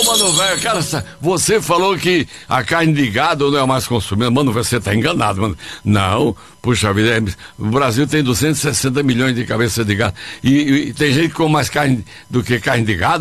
mano, velho, cara, você falou que a carne de gado não é mais consumida. Mano, você tá enganado, mano. Não, puxa vida, o Brasil tem 260 milhões de cabeças de gado. E tem gente que come mais carne do que carne de gado?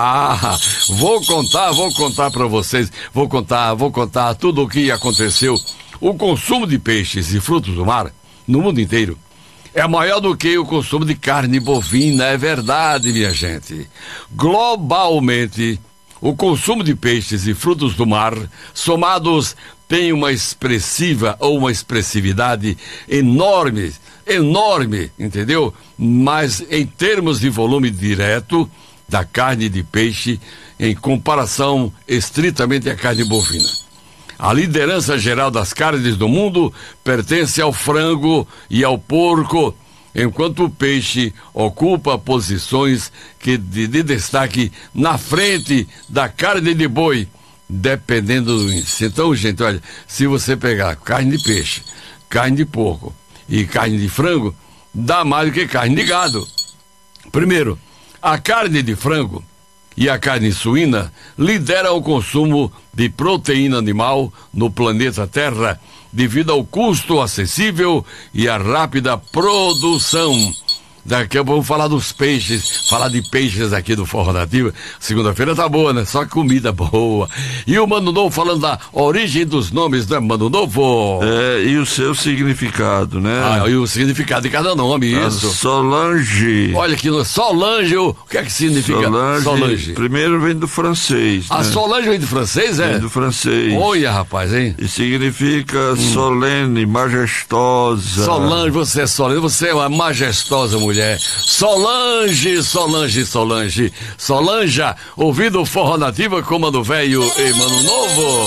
Vou contar pra vocês. Vou contar tudo o que aconteceu. O consumo de peixes e frutos do mar no mundo inteiro é maior do que o consumo de carne bovina, é verdade, minha gente. Globalmente, o consumo de peixes e frutos do mar, somados, tem uma expressividade enorme, entendeu? Mas em termos de volume direto da carne de peixe, em comparação estritamente à carne bovina. A liderança geral das carnes do mundo pertence ao frango e ao porco, enquanto o peixe ocupa posições de destaque na frente da carne de boi, dependendo do índice. Então, gente, olha, se você pegar carne de peixe, carne de porco e carne de frango, dá mais do que carne de gado. Primeiro, a carne de frango e a carne suína lideram o consumo de proteína animal no planeta Terra devido ao custo acessível e à rápida produção. Daqui a pouco vamos falar dos peixes, falar de peixes aqui do Forró Nativo. Segunda-feira tá boa, né? Só comida boa. E o Mano Novo falando da origem dos nomes, né, Mano Novo? E o seu significado, né? E o significado de cada nome, isso. Solange. Olha aqui, Solange, o que é que significa Solange? Primeiro vem do francês. A Solange vem do francês, é? Vem do francês. Olha, rapaz, hein? E significa solene, majestosa. Solange, você é solene, você é uma majestosa mulher. Solange, Solanja, ouvindo o Forró Nativa com Mano Velho e Mano Novo.